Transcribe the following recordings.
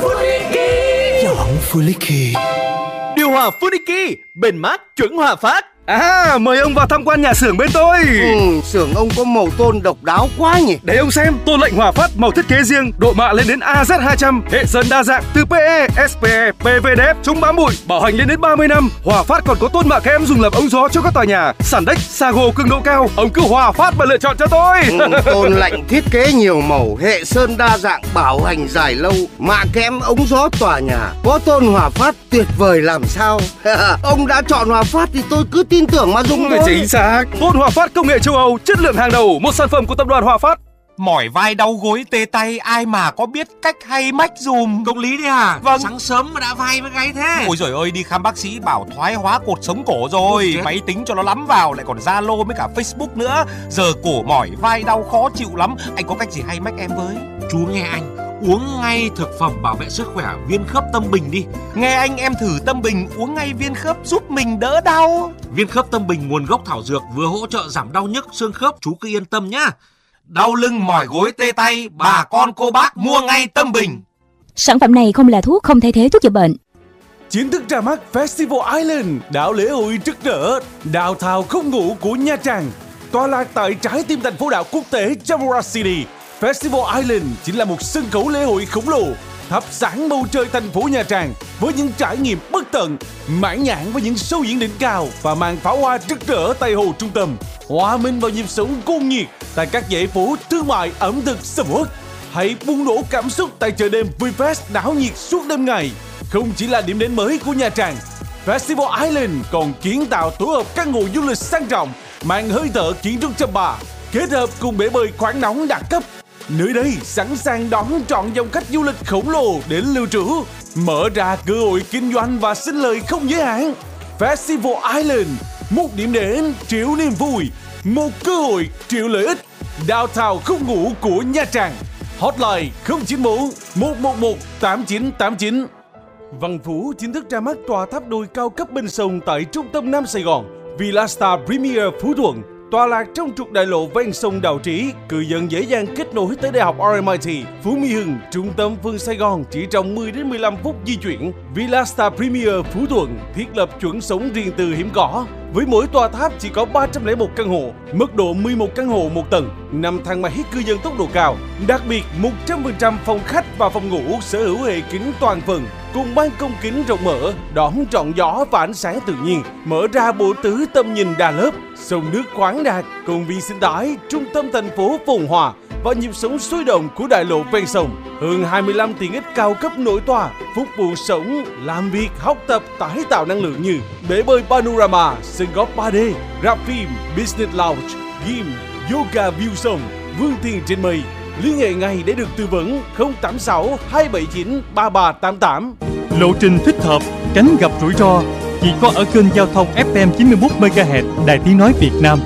Funiki. Chọn Funiki. Điều hòa Funiki, bền mát chuẩn Hòa Phát. Mời ông vào tham quan nhà xưởng bên tôi. Xưởng ông có màu tôn độc đáo quá nhỉ. Để ông xem, tôn lệnh Hòa Phát màu thiết kế riêng, độ mạ lên đến AZ200, hệ sơn đa dạng từ PE, SPE, PVDF, chống bám bụi, bảo hành lên đến 30 năm. Hòa Phát còn có tôn mạ kẽm dùng làm ống gió cho các tòa nhà, sàn đếch, Sago cường độ cao. Ông cứ Hòa Phát mà lựa chọn cho tôi. Tôn lệnh thiết kế nhiều màu, hệ sơn đa dạng, bảo hành dài lâu, mạ kẽm ống gió tòa nhà. Có tôn Hòa Phát tuyệt vời làm sao. Ông đã chọn Hòa Phát thì tôi cứ tin tưởng mà dùng thôi. Chính xác. Tôn Hòa Phát công nghệ châu Âu, chất lượng hàng đầu, một sản phẩm của tập đoàn Hòa Phát. Mỏi vai đau gối tê tay, ai mà có biết cách hay mách dùm. Công lý đấy à? Vâng. Sáng sớm mà đã vai với gáy thế. Ôi giời ơi, đi khám bác sĩ bảo thoái hóa cột sống cổ rồi. Máy tính cho nó lắm vào, lại còn Zalo với cả Facebook nữa. Giờ cổ mỏi vai đau khó chịu lắm. Anh có cách gì hay mách em với? Chú nghe anh, uống ngay thực phẩm bảo vệ sức khỏe Viên Khớp Tâm Bình đi. Nghe anh, em thử Tâm Bình uống ngay viên khớp giúp mình đỡ đau. Viên Khớp Tâm Bình nguồn gốc thảo dược, vừa hỗ trợ giảm đau nhức xương khớp, chú cứ yên tâm nhá. Đau lưng mỏi gối tê tay, bà con cô bác mua ngay Tâm Bình. Sản phẩm này không là thuốc, không thay thế thuốc chữa bệnh. Chính thức ra mắt Festival Island, đảo lễ hội rực rỡ, downtown không ngủ của Nha Trang, tọa lạc tại trái tim thành phố đảo quốc tế Chamora City. Festival Island chính là một sân khấu lễ hội khổng lồ, thắp sáng bầu trời thành phố Nha Trang với những trải nghiệm bất tận, mãn nhãn với những show diễn đỉnh cao và màn pháo hoa rực rỡ tại hồ trung tâm, hòa mình vào nhịp sống cuồng nhiệt tại các dãy phố thương mại ẩm thực sầm uất. Hãy bùng nổ cảm xúc tại chợ đêm VFest đảo nhiệt suốt đêm ngày. Không chỉ là điểm đến mới của Nha Trang, Festival Island còn kiến tạo tổ hợp căn hộ du lịch sang trọng, mang hơi thở kiến trúc chăm ba, kết hợp cùng bể bơi khoáng nóng đẳng cấp. Nơi đây sẵn sàng đón trọn dòng khách du lịch khổng lồ đến lưu trú, mở ra cơ hội kinh doanh và sinh lời không giới hạn. Festival Island, một điểm đến triệu niềm vui, một cơ hội triệu lợi ích. Downtown không ngủ của Nha Trang. Hotline 094 111 8989. Văn Phú chính thức ra mắt tòa tháp đôi cao cấp bên sông tại trung tâm Nam Sài Gòn. Villa Star Premier Phú Thuận, tọa lạc trong trục đại lộ ven sông Đào Trí, cư dân dễ dàng kết nối tới Đại học RMIT, Phú Mỹ Hưng, trung tâm phương Sài Gòn chỉ trong 10 đến 15 phút di chuyển. Villa Star Premier Phú Thuận thiết lập chuẩn sống riêng tư hiếm có, với mỗi tòa tháp chỉ có 301 căn hộ, mức độ 11 căn hộ một tầng, 5 thang máy cư dân tốc độ cao. Đặc biệt 100% phòng khách và phòng ngủ sở hữu hệ kính toàn phần, cùng ban công kính rộng mở, đón trọn gió và ánh sáng tự nhiên, mở ra bộ tứ tầm nhìn đa lớp, sông nước khoáng đạt, công viên sinh thái, trung tâm thành phố phồn hoa và nhịp sống sôi động của đại lộ ven sông. Hơn 25 tiện ích cao cấp nổi tòa, phục vụ sống, làm việc, học tập, tái tạo năng lượng như bể bơi panorama, sân golf 3D, rạp phim, business lounge, gym, yoga view sông, vươn thuyền trên mây. Liên hệ ngay để được tư vấn 086 279 3388. Lộ trình thích hợp, tránh gặp rủi ro chỉ có ở kênh giao thông FM 91 MHz Đài Tiếng nói Việt Nam.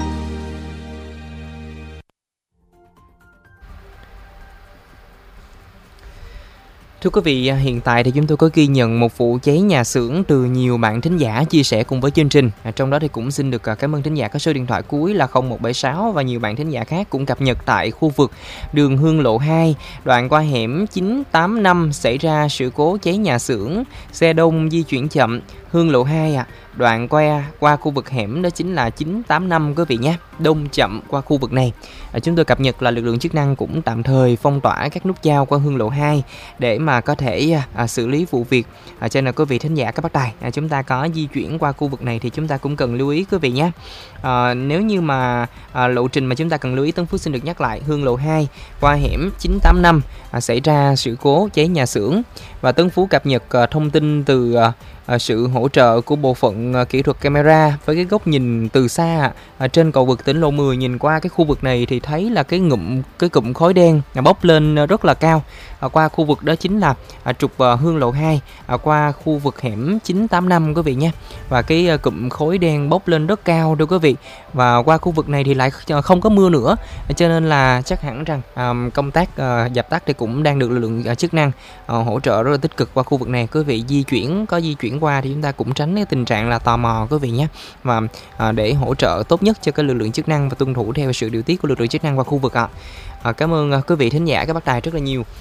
Thưa quý vị, hiện tại thì chúng tôi có ghi nhận một vụ cháy nhà xưởng từ nhiều bạn thính giả chia sẻ cùng với chương trình. Trong đó thì cũng xin được cảm ơn thính giả có số điện thoại cuối là 0176 và nhiều bạn thính giả khác cũng cập nhật tại khu vực đường Hương Lộ 2, đoạn qua hẻm 985 xảy ra sự cố cháy nhà xưởng, xe đông di chuyển chậm. Hương Lộ 2 đoạn qua khu vực hẻm đó chính là 985 quý vị nhé, đông chậm qua khu vực này. Chúng tôi cập nhật là lực lượng chức năng cũng tạm thời phong tỏa các nút giao qua Hương Lộ 2 để mà có thể xử lý vụ việc. Cho nên quý vị thính giả các bác tài, chúng ta có di chuyển qua khu vực này thì chúng ta cũng cần lưu ý quý vị nhé. Nếu như mà lộ trình mà chúng ta cần lưu ý, Tân Phước xin được nhắc lại: Hương Lộ 2 qua hẻm 985 xảy ra sự cố cháy nhà xưởng. Và Tân Phú cập nhật thông tin từ sự hỗ trợ của bộ phận kỹ thuật camera với cái góc nhìn từ xa trên cầu vượt tỉnh lộ 10, nhìn qua cái khu vực này thì thấy là cái cụm khói đen bốc lên rất là cao. Qua khu vực đó chính là trục Hương Lộ 2 qua khu vực hẻm 985 quý vị nhé. Và cái cụm khói đen bốc lên rất cao thưa quý vị. Và qua khu vực này thì lại không có mưa nữa, cho nên là chắc hẳn rằng công tác dập tắt thì cũng đang được lực lượng chức năng hỗ trợ rất là tích cực qua khu vực này. Quý vị di chuyển qua thì chúng ta cũng tránh cái tình trạng là tò mò quý vị nhé. Và để hỗ trợ tốt nhất cho cái lực lượng chức năng và tuân thủ theo sự điều tiết của lực lượng chức năng qua khu vực ạ. Cảm ơn quý vị thính giả các bác tài rất là nhiều.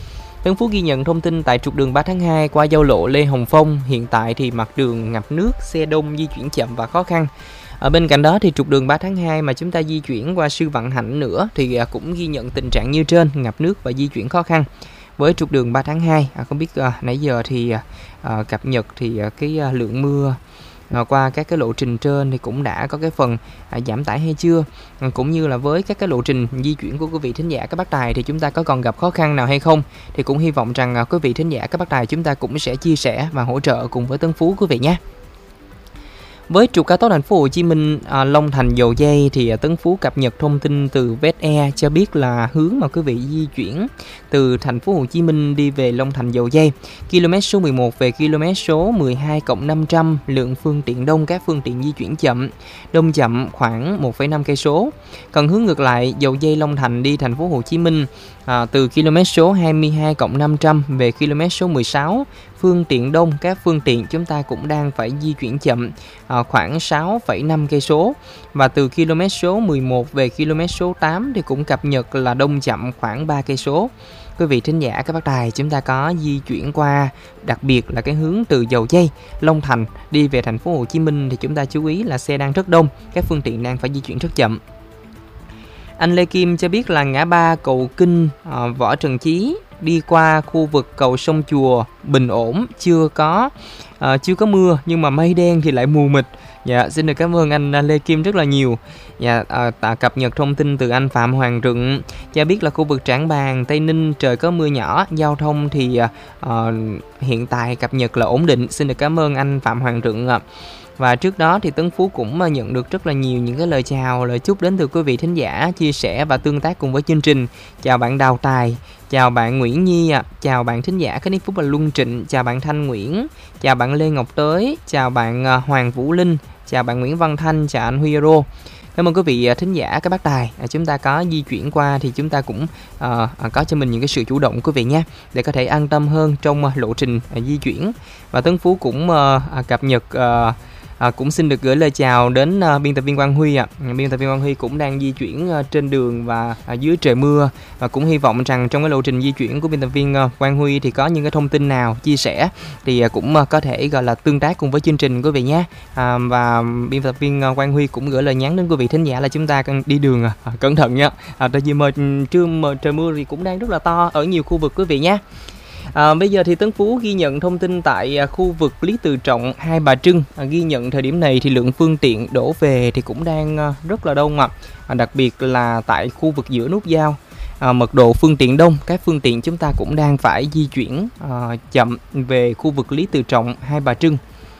Tân Phú ghi nhận thông tin tại trục đường 3 tháng 2 qua giao lộ Lê Hồng Phong, hiện tại thì mặt đường ngập nước, xe đông di chuyển chậm và khó khăn. Ở bên cạnh đó thì trục đường 3 tháng 2 mà chúng ta di chuyển qua Sư Vạn Hạnh nữa thì cũng ghi nhận tình trạng như trên, ngập nước và di chuyển khó khăn. Với trục đường 3 tháng 2, không biết nãy giờ thì cập nhật thì cái lượng mưa qua các cái lộ trình trên thì cũng đã có cái phần giảm tải hay chưa, cũng như là với các cái lộ trình di chuyển của quý vị thính giả các bác tài thì chúng ta có còn gặp khó khăn nào hay không, thì cũng hy vọng rằng quý vị thính giả các bác tài chúng ta cũng sẽ chia sẻ và hỗ trợ cùng với Tân Phú quý vị nhé. Với trục cao tốc thành phố Hồ Chí Minh Long Thành Dầu Giây thì Tấn Phú cập nhật thông tin từ VSE cho biết là hướng mà quý vị di chuyển từ thành phố Hồ Chí Minh đi về Long Thành Dầu Giây, km số 11 về km số 12+500, lượng phương tiện đông, các phương tiện di chuyển chậm, đông chậm khoảng 1,5 cây số. Còn hướng ngược lại, Dầu Giây Long Thành đi thành phố Hồ Chí Minh từ km số 22+500 về km số 16, phương tiện đông, các phương tiện chúng ta cũng đang phải di chuyển chậm khoảng 6,5 cây số. Và từ km số 11 về km số 8 thì cũng cập nhật là đông chậm khoảng 3 cây số. Quý vị thính giả các bác tài chúng ta có di chuyển qua, đặc biệt là cái hướng từ Dầu Giây Long Thành đi về thành phố Hồ Chí Minh thì chúng ta chú ý là xe đang rất đông, các phương tiện đang phải di chuyển rất chậm. Anh Lê Kim cho biết là ngã ba cầu Kinh Võ Trần Chí đi qua khu vực cầu sông Chùa bình ổn, chưa có mưa nhưng mà mây đen thì lại mù mịt. Dạ, xin được cảm ơn anh Lê Kim rất là nhiều. Dạ, cập nhật thông tin từ anh Phạm Hoàng Rựng cho biết là khu vực Trảng Bàng, Tây Ninh trời có mưa nhỏ, giao thông thì hiện tại cập nhật là ổn định. Xin được cảm ơn anh Phạm Hoàng Rựng ạ. Và trước đó thì Tấn Phú cũng nhận được rất là nhiều những cái lời chào, lời chúc đến từ quý vị thính giả chia sẻ và tương tác cùng với chương trình. Chào bạn Đào Tài, chào bạn Nguyễn Nhi ạ, chào bạn thính giả Khánh Phúc và Luân Trịnh, chào bạn Thanh Nguyễn, chào bạn Lê Ngọc Tới, chào bạn Hoàng Vũ Linh, chào bạn Nguyễn Văn Thanh, chào anh Huy Rô. Cảm ơn quý vị thính giả các bác tài. Chúng ta có di chuyển qua thì chúng ta cũng có cho mình những cái sự chủ động quý vị nhé, để có thể an tâm hơn trong lộ trình di chuyển. Và Tấn Phú cũng cập nhật cũng xin được gửi lời chào đến biên tập viên Quang Huy ạ. Biên tập viên Quang Huy cũng đang di chuyển trên đường và dưới trời mưa, và cũng hy vọng rằng trong cái lộ trình di chuyển của biên tập viên Quang Huy thì có những cái thông tin nào chia sẻ thì cũng có thể gọi là tương tác cùng với chương trình quý vị nhé. Và biên tập viên Quang Huy cũng gửi lời nhắn đến quý vị thính giả là chúng ta cần đi đường cẩn thận nhé. Tại vì trời mưa thì cũng đang rất là to ở nhiều khu vực quý vị nhé. Bây giờ thì Tấn Phú ghi nhận thông tin tại khu vực Lý Tự Trọng, Hai Bà Trưng. Ghi nhận thời điểm này thì lượng phương tiện đổ về thì cũng đang rất là đông đặc biệt là tại khu vực giữa nút giao. Mật độ phương tiện đông, các phương tiện chúng ta cũng đang phải di chuyển chậm về khu vực Lý Tự Trọng, Hai Bà Trưng.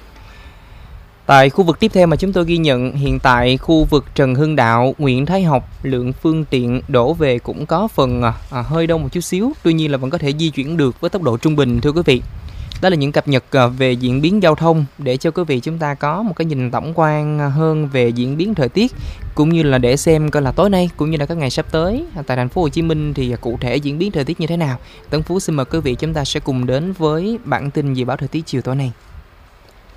Tại khu vực tiếp theo mà chúng tôi ghi nhận hiện tại khu vực Trần Hưng Đạo, Nguyễn Thái Học, lượng phương tiện đổ về cũng có phần hơi đông một chút xíu, tuy nhiên là vẫn có thể di chuyển được với tốc độ trung bình thưa quý vị. Đó là những cập nhật về diễn biến giao thông để cho quý vị chúng ta có một cái nhìn tổng quan hơn về diễn biến thời tiết, cũng như là để xem coi là tối nay cũng như là các ngày sắp tới tại thành phố Hồ Chí Minh thì cụ thể diễn biến thời tiết như thế nào. Tấn Phú xin mời quý vị chúng ta sẽ cùng đến với bản tin dự báo thời tiết chiều tối nay.